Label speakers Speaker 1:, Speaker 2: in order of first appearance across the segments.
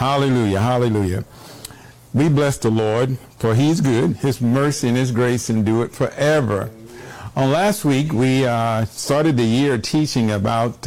Speaker 1: Hallelujah. Hallelujah. We bless the Lord, for he's good. His mercy and his grace endure it forever. On last week, we started the year teaching about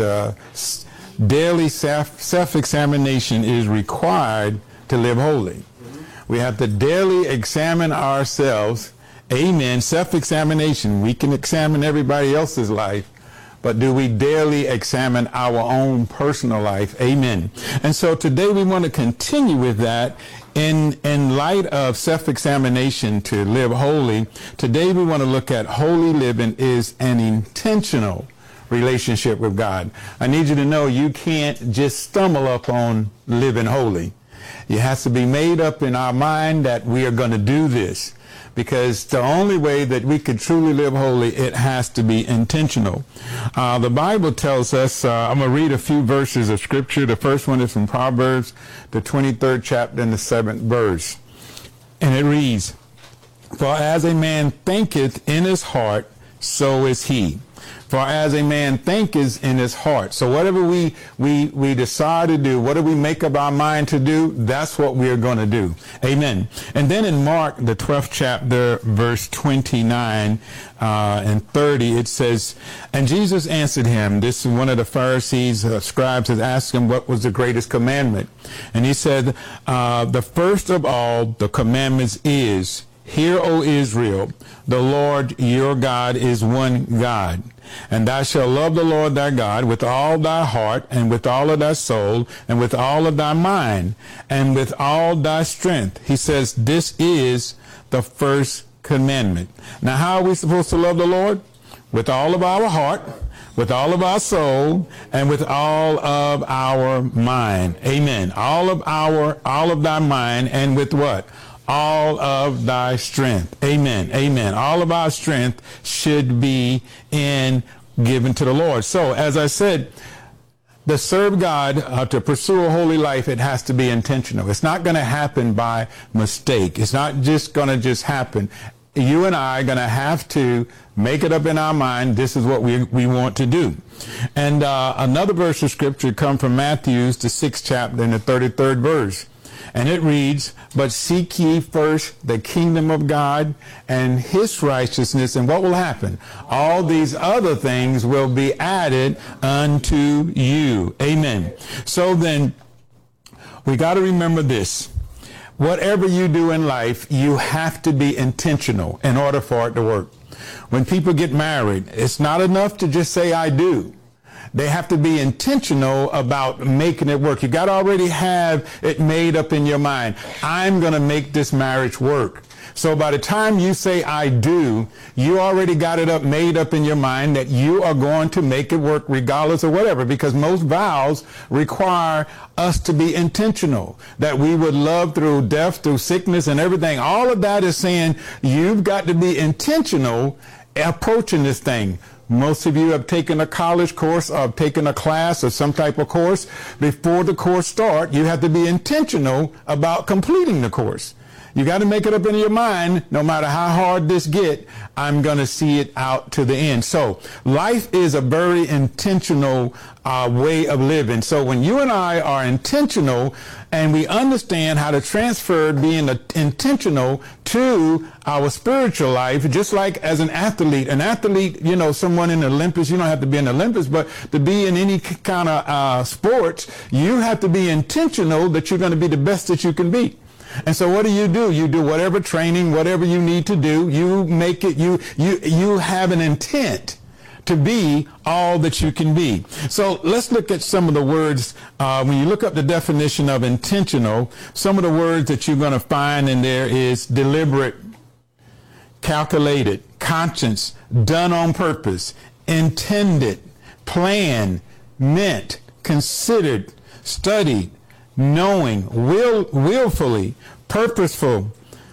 Speaker 1: daily self-examination is required to live holy. We have to daily examine ourselves. Amen. Self-examination. We can examine everybody else's life, but do we daily examine our own personal life? Amen. And so today we want to continue with that in light of self-examination to live holy. Today we want to look at holy living is an intentional relationship with God. I need you to know you can't just stumble up on living holy. It has to be made up in our mind that we are going to do this. Because the only way that we can truly live holy, it has to be intentional. The Bible tells us, I'm going to read a few verses of Scripture. The first one is from Proverbs, the 23rd chapter and the 7th verse. And it reads, "For as a man thinketh in his heart, so is he." For as a man thinketh in his heart. So whatever we decide to do, whatever we make up our mind to do, that's what we are going to do. Amen. And then in Mark, the 12th chapter, verse 29 and 30, it says, "And Jesus answered him," this is one of the Pharisees, scribes, has asked him what was the greatest commandment. And he said, "The first of all the commandments is, Hear, O Israel, the Lord your God is one God. And thou shalt love the Lord thy God with all thy heart, and with all of thy soul, and with all of thy mind, and with all thy strength." He says this is the first commandment. Now, how are we supposed to love the Lord? With all of our heart, with all of our soul, and with all of our mind. Amen. All of thy mind, and with what? All of thy strength. Amen. Amen. All of our strength should be given to the Lord. So, as I said, to serve God, to pursue a holy life, it has to be intentional. It's not going to happen by mistake. It's not just going to just happen. You and I are going to have to make it up in our mind. This is what we want to do. And another verse of Scripture comes from Matthew, the 6th chapter and the 33rd verse. And it reads, "But seek ye first the kingdom of God and his righteousness, and what will happen? All these other things will be added unto you." Amen. So then, we got to remember this. Whatever you do in life, you have to be intentional in order for it to work. When people get married, it's not enough to just say, "I do." They have to be intentional about making it work. You got to already have it made up in your mind. I'm going to make this marriage work. So by the time you say, "I do," you already got it made up in your mind that you are going to make it work regardless of whatever, because most vows require us to be intentional, that we would love through death, through sickness and everything. All of that is saying you've got to be intentional approaching this thing. Most of you have taken a college course or taken a class or some type of course. Before the course starts, you have to be intentional about completing the course. You got to make it up in your mind, no matter how hard this get, I'm going to see it out to the end. So life is a very intentional way of living. So when you and I are intentional and we understand how to transfer being intentional to our spiritual life, just like as an athlete, you know, someone in the Olympics, you don't have to be in the Olympics, but to be in any kind of sports, you have to be intentional that you're going to be the best that you can be. And so what do? You do whatever training, whatever you need to do. You make it, you have an intent to be all that you can be. So let's look at some of the words. When you look up the definition of intentional, some of the words that you're going to find in there is deliberate, calculated, conscious, done on purpose, intended, planned, meant, considered, studied, knowing, willfully, purposeful,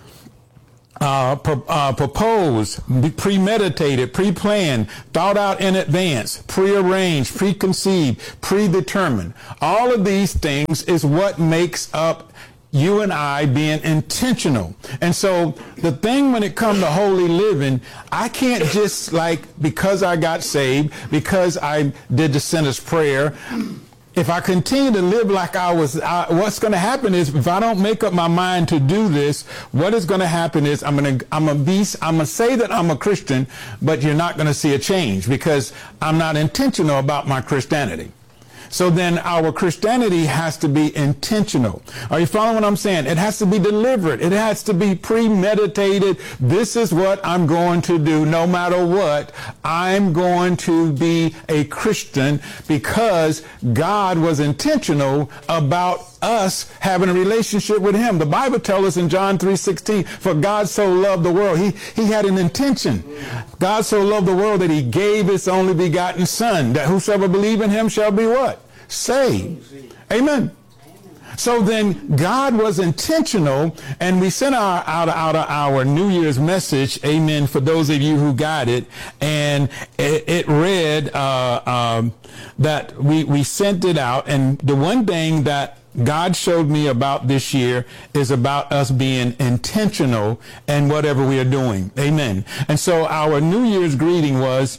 Speaker 1: proposed, premeditated, pre-planned, thought out in advance, prearranged, preconceived, predetermined. All of these things is what makes up you and I being intentional. And so the thing when it comes to holy living, I can't just because I got saved, because I did the sinner's prayer, if I continue to live like what's going to happen is, if I don't make up my mind to do this, what is going to happen is I'm going to say that I'm a Christian, but you're not going to see a change because I'm not intentional about my Christianity. So then our Christianity has to be intentional. Are you following what I'm saying? It has to be deliberate. It has to be premeditated. This is what I'm going to do. No matter what, I'm going to be a Christian because God was intentional about us having a relationship with him. The Bible tells us in John 3:16, for God so loved the world. He had an intention. God so loved the world that he gave his only begotten son, that whosoever believe in him shall be what? Saved. Amen. So then God was intentional, and we sent out our New Year's message, amen, for those of you who got it, and it read that we sent it out, and the one thing that God showed me about this year is about us being intentional in whatever we are doing. Amen. And so our New Year's greeting was,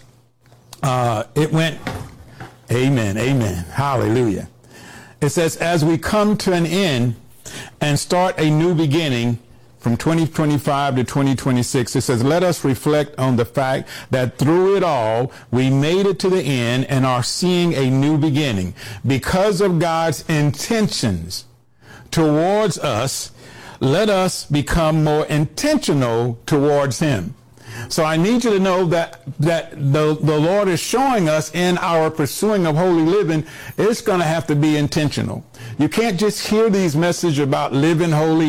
Speaker 1: it went, amen, amen, hallelujah. It says, as we come to an end and start a new beginning from 2025 to 2026, it says, let us reflect on the fact that through it all, we made it to the end and are seeing a new beginning. Because of God's intentions towards us, let us become more intentional towards him. So I need you to know that the Lord is showing us in our pursuing of holy living, it's going to have to be intentional. You can't just hear these messages about living holy,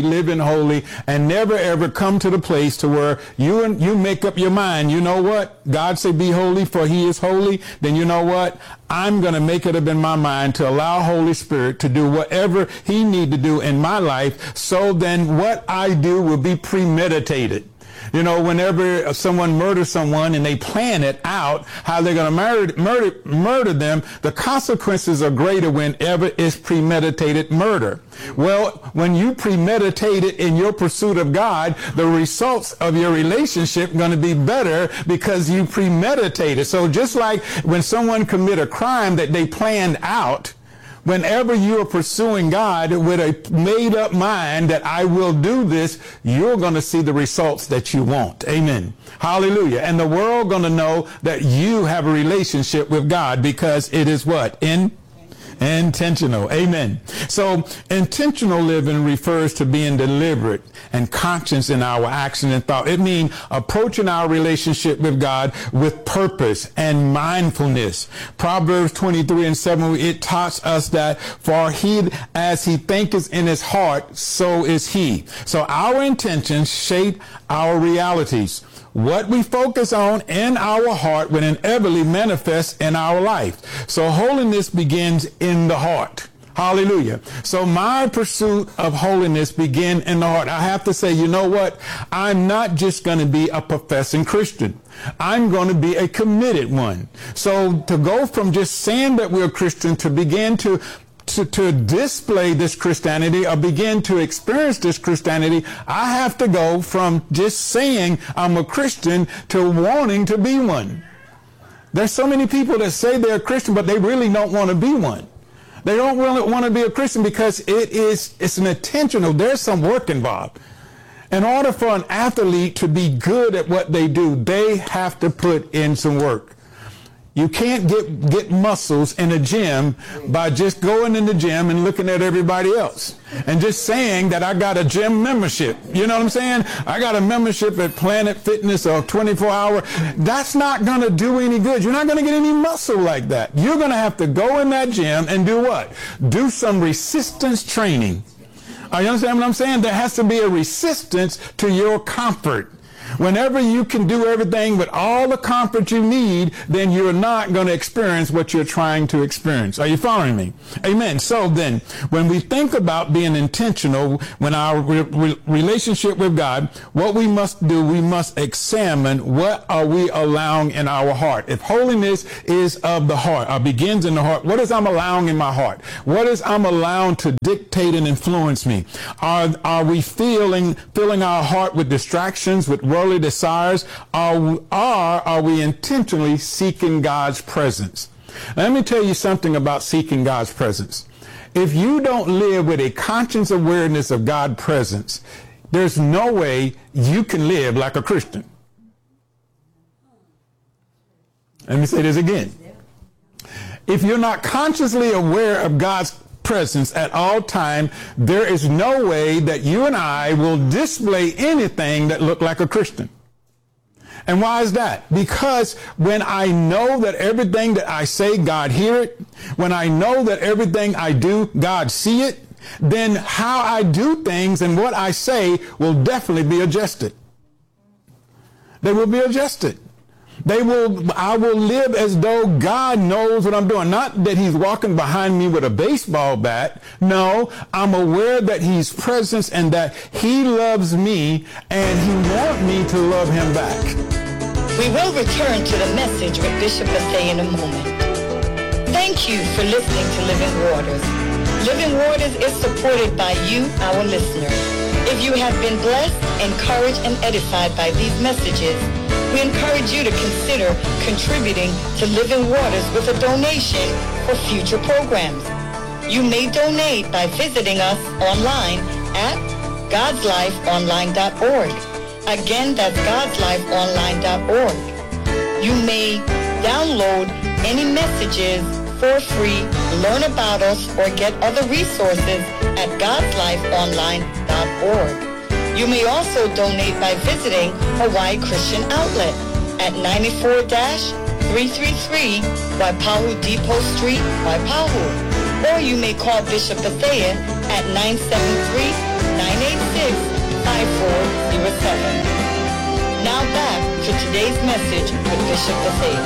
Speaker 1: and never ever come to the place to where you make up your mind. You know what? God said, be holy, for he is holy. Then you know what? I'm going to make it up in my mind to allow Holy Spirit to do whatever he need to do in my life. So then what I do will be premeditated. You know, whenever someone murders someone and they plan it out, how they're going to murder them, the consequences are greater whenever it's premeditated murder. Well, when you premeditate it in your pursuit of God, the results of your relationship are going to be better because you premeditated. So just like when someone commit a crime that they planned out, whenever you are pursuing God with a made up mind that I will do this, you're going to see the results that you want. Amen. Hallelujah. And the world going to know that you have a relationship with God because it is what? Intentional. Amen. So intentional living refers to being deliberate and conscious in our action and thought. It means approaching our relationship with God with purpose and mindfulness. Proverbs 23:7, it taught us that for he, as he thinketh in his heart, so is he. So our intentions shape our realities. What we focus on in our heart will inevitably manifest in our life. So holiness begins in the heart. Hallelujah. So my pursuit of holiness begins in the heart. I have to say, you know what? I'm not just going to be a professing Christian. I'm going to be a committed one. So to go from just saying that we're Christian to begin to display this Christianity or begin to experience this Christianity, I have to go from just saying I'm a Christian to wanting to be one. There's so many people that say they're a Christian, but they really don't want to be one. They don't really want to be a Christian because it's an intentional, there's some work involved. In order for an athlete to be good at what they do, they have to put in some work. You can't get muscles in a gym by just going in the gym and looking at everybody else and just saying that I got a gym membership. You know what I'm saying? I got a membership at Planet Fitness or 24-hour. That's not going to do any good. You're not going to get any muscle like that. You're going to have to go in that gym and do what? Do some resistance training. Are you understand what I'm saying? There has to be a resistance to your comfort. Whenever you can do everything with all the comfort you need, then you're not going to experience what you're trying to experience. Are you following me? Amen. So then, when we think about being intentional, when our relationship with God, what we must do, we must examine what are we allowing in our heart. If holiness is of the heart, or begins in the heart, what is I'm allowing in my heart? What is I'm allowing to dictate and influence me? Are we filling our heart with distractions, with worldly desires? Are we intentionally seeking God's presence? Now, let me tell you something about seeking God's presence. If you don't live with a conscious awareness of God's presence, there's no way you can live like a Christian. Let me say this again. If you're not consciously aware of God's presence at all time, there is no way that you and I will display anything that look like a Christian. And why is that? Because when I know that everything that I say, God hear it, when I know that everything I do, God see it, then how I do things and what I say will definitely be adjusted. They will be adjusted. I will live as though God knows what I'm doing. Not that he's walking behind me with a baseball bat. No, I'm aware that he's present and that he loves me and he wants me to love him back.
Speaker 2: We will return to the message with Bishop Bethea in a moment. Thank you for listening to Living Waters. Living Waters is supported by you, our listener. If you have been blessed, encouraged, and edified by these messages, we encourage you to consider contributing to Living Waters with a donation for future programs. You may donate by visiting us online at godslifeonline.org. Again, that's godslifeonline.org. You may download any messages for free, learn about us, or get other resources at godslifeonline.org. You may also donate by visiting Hawaii Christian Outlet at 94-333 Waipahu Depot Street, Waipahu. Or you may call Bishop Bethea at 973-986-5407. Now back to today's message with Bishop Bethea.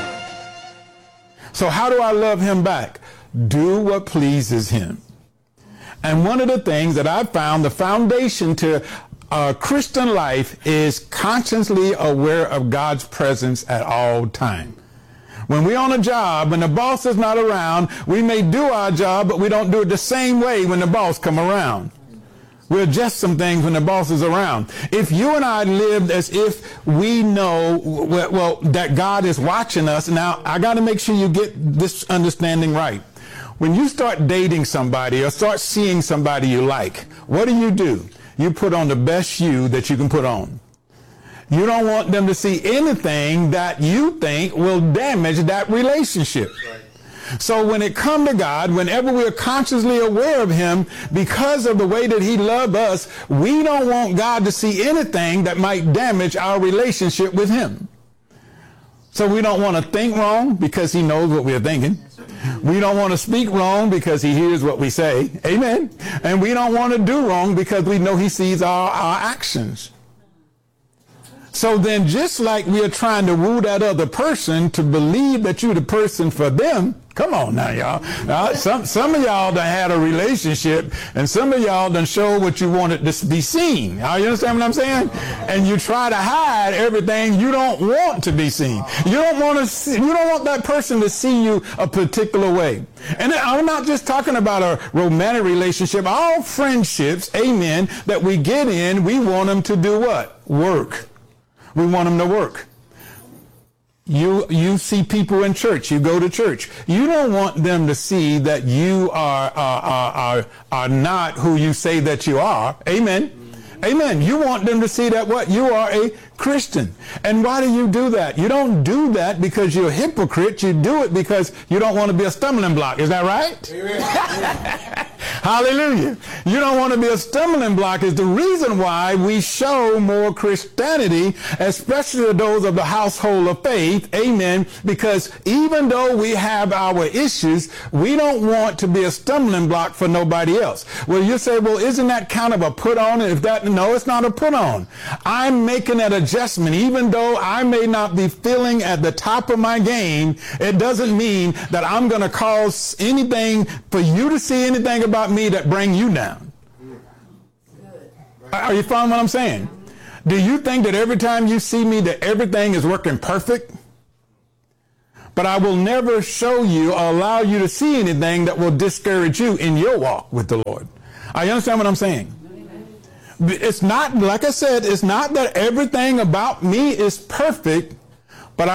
Speaker 1: So how do I love him back? Do what pleases him. And one of the things that I found, the foundation to a Christian life is consciously aware of God's presence at all time. When we're on a job, when the boss is not around, we may do our job, but we don't do it the same way when the boss come around. We adjust some things when the boss is around. If you and I lived as if we know, well, that God is watching us, now I got to make sure you get this understanding right. When you start dating somebody or start seeing somebody you like, what do? You put on the best you that you can put on. You don't want them to see anything that you think will damage that relationship. Right. So when it comes to God, whenever we are consciously aware of him, because of the way that he loved us, we don't want God to see anything that might damage our relationship with him. So we don't want to think wrong because he knows what we're thinking. We don't want to speak wrong because he hears what we say. Amen. And we don't want to do wrong because we know he sees our actions. So then just like we are trying to woo that other person to believe that you're the person for them, come on now, y'all. Now, some of y'all done had a relationship, and some of y'all done showed what you wanted to be seen. Y'all, you understand what I'm saying? And you try to hide everything you don't want to be seen. You don't want that person to see you a particular way. And I'm not just talking about a romantic relationship. All friendships, amen, that we get in, we want them to do what? Work. We want them to work. You see people in church. You go to church. You don't want them to see that you are not who you say that you are. Amen. Amen. You want them to see that what? You are a Christian. And why do you do that? You don't do that because you're a hypocrite. You do it because you don't want to be a stumbling block. Is that right? Amen. Hallelujah. You don't want to be a stumbling block is the reason why we show more Christianity, especially those of the household of faith. Amen. Because even though we have our issues, we don't want to be a stumbling block for nobody else. Well, you say, well, isn't that kind of a put on? No, it's not a put on. I'm making that adjustment. Even though I may not be feeling at the top of my game, it doesn't mean that I'm going to cause anything for you to see anything about me that bring you down. Are you following what I'm saying? Do you think that every time you see me that everything is working perfect? But I will never show you or allow you to see anything that will discourage you in your walk with the Lord. Are you understand what I'm saying? It's not, like I said, it's not that everything about me is perfect, but I'm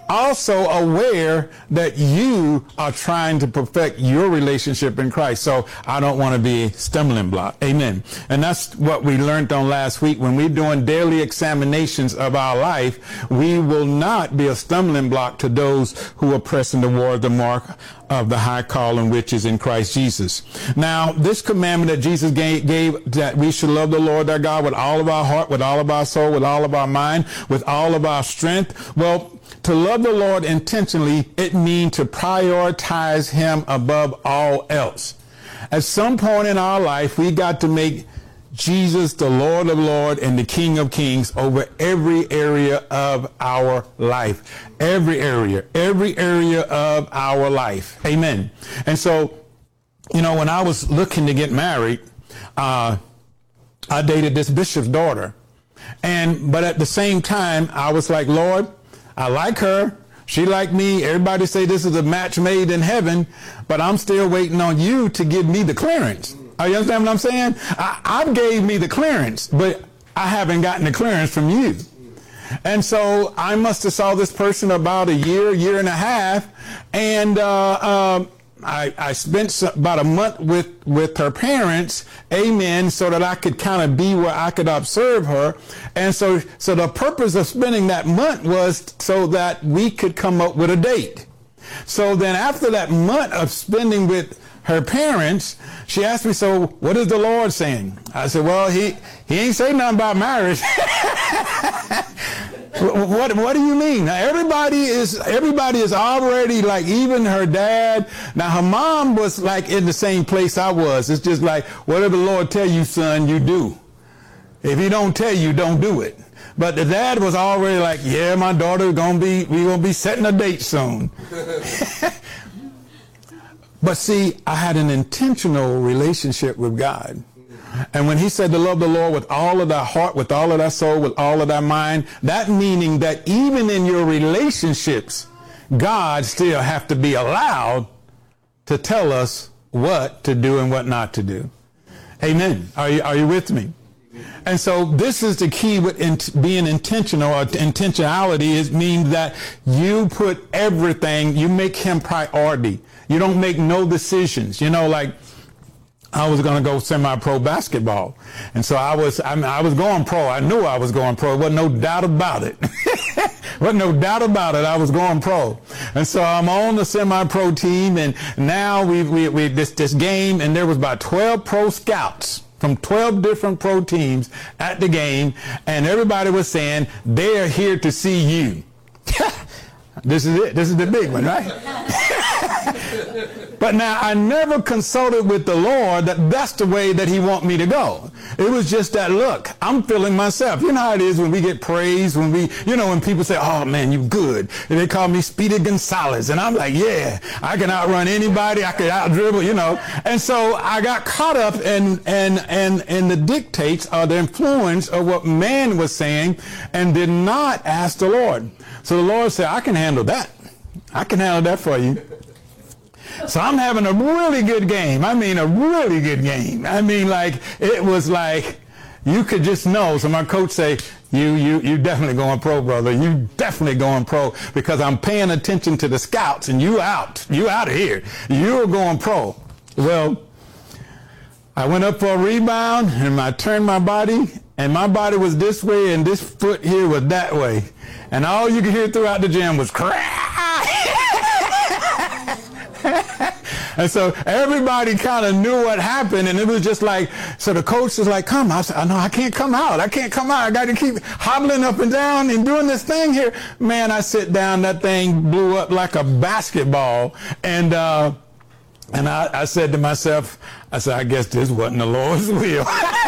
Speaker 1: also aware that you are trying to perfect your relationship in Christ. So I don't want to be a stumbling block. Amen. And that's what we learned on last week. When we're doing daily examinations of our life, we will not be a stumbling block to those who are pressing toward the mark of the high calling which is in Christ Jesus. Now, this commandment that Jesus gave that we should love the Lord our God with all of our heart, with all of our soul, with all of our mind, with all of our strength. Well, to love the Lord intentionally, it means to prioritize him above all else. At some point in our life, we got to make Jesus the Lord of Lords and the King of Kings over every area of our life. Every area of our life. Amen. And so, you know, when I was looking to get married, I dated this bishop's daughter. But at the same time, I was like, Lord, I like her. She like me. Everybody say this is a match made in heaven, but I'm still waiting on you to give me the clearance. Are you understand what I'm saying? I gave me the clearance, but I haven't gotten the clearance from you. And so I must have saw this person about a year and a half, and I spent about a month with her parents, amen, so that I could kind of be where I could observe her. And so the purpose of spending that month was so that we could come up with a date. So then after that month of spending with her parents, she asked me, so what is the Lord saying? I said, well, he ain't saying nothing about marriage. What do you mean? Now, everybody is already like, even her dad. Now, her mom was like in the same place I was. It's just like, whatever the Lord tell you, son, you do. If he don't tell you, don't do it. But the dad was already like, yeah, my daughter we're gonna be setting a date soon. But see, I had an intentional relationship with God. And when he said to love the Lord with all of thy heart, with all of thy soul, with all of thy mind, that meaning that even in your relationships, God still have to be allowed to tell us what to do and what not to do. Amen. Are you with me? And so this is the key with being intentional. Or intentionality means that you put everything, you make him priority. You don't make no decisions. You know, like I was going to go semi-pro basketball. And so I was going pro. I knew I was going pro. There wasn't no doubt about it. Wasn't no doubt about it. I was going pro. And so I'm on the semi-pro team. And now we this game, and there was about 12 pro scouts from 12 different pro teams at the game. And everybody was saying, they're here to see you. This is it. This is the big one, right? But now I never consulted with the Lord that that's the way that he want me to go. It was just that, look, I'm feeling myself. You know how it is when we get praise, when people say, oh man, you good. And they call me Speedy Gonzalez. And I'm like, yeah, I can outrun anybody. I can out dribble, you know. And so I got caught up in the dictates or the influence of what man was saying and did not ask the Lord. So the Lord said, I can handle that. I can handle that for you. So I'm having a really good game. I mean, a really good game. I mean, like, it was like, you could just know. So my coach say, you definitely going pro, brother. You definitely going pro, because I'm paying attention to the scouts, and you out of here. You're going pro. Well, I went up for a rebound, and I turned my body, and my body was this way, and this foot here was that way. And all you could hear throughout the gym was cry. And so everybody kind of knew what happened, and it was just like, so the coach was like, come. I said, no, I can't come out. I got to keep hobbling up and down and doing this thing here. Man, I sit down, that thing blew up like a basketball. And I said to myself, I guess this wasn't the Lord's will.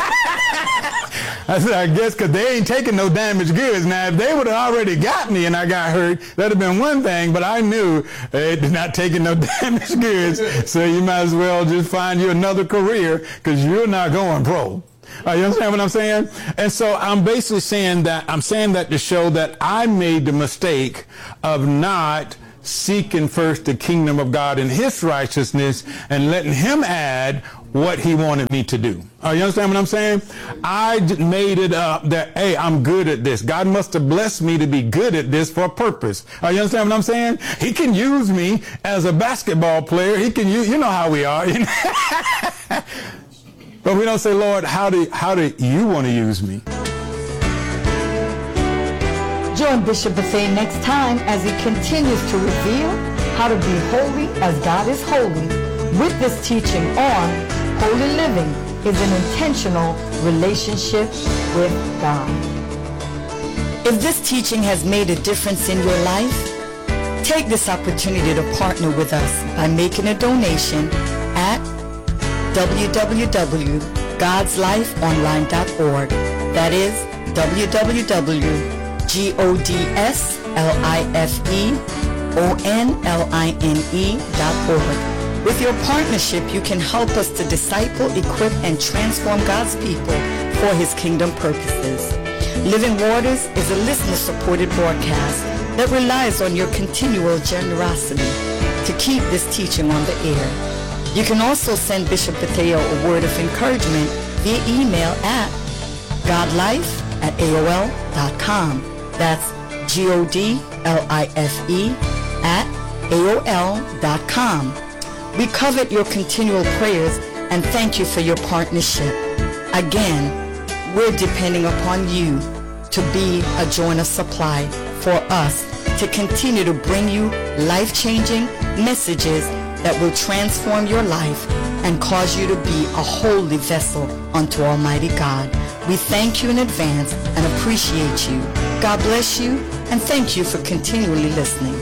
Speaker 1: I said, I guess, because they ain't taking no damaged goods. Now, if they would have already got me and I got hurt, that'd have been one thing, but I knew they're not taking no damaged goods. So you might as well just find you another career, because you're not going pro. You understand what I'm saying? And so I'm basically saying that to show that I made the mistake of not seeking first the kingdom of God and his righteousness and letting him add what he wanted me to do. You understand what I'm saying? I made it up that, hey, I'm good at this. God must have blessed me to be good at this for a purpose. You understand what I'm saying? He can use me as a basketball player. He can use, you know how we are. But we don't say, Lord, how do you want to use me?
Speaker 2: Join Bishop Buffet next time as he continues to reveal how to be holy as God is holy with this teaching on holy living is an intentional relationship with God. If this teaching has made a difference in your life, take this opportunity to partner with us by making a donation at www.godslifeonline.org. That is www.godslifeonline.org. With your partnership, you can help us to disciple, equip, and transform God's people for His kingdom purposes. Living Waters is a listener-supported broadcast that relies on your continual generosity to keep this teaching on the air. You can also send Bishop Bethea a word of encouragement via email at godlife@aol.com. That's godlife@aol.com. We covet your continual prayers and thank you for your partnership. Again, we're depending upon you to be a joint of supply for us to continue to bring you life-changing messages that will transform your life and cause you to be a holy vessel unto Almighty God. We thank you in advance and appreciate you. God bless you, and thank you for continually listening.